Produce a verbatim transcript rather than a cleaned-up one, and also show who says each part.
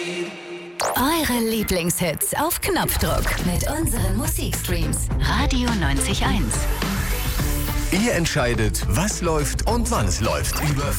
Speaker 1: Eure Lieblingshits auf Knopfdruck mit unseren Musikstreams. Radio neunzig Komma eins.
Speaker 2: Ihr entscheidet, was läuft und wann es läuft. Über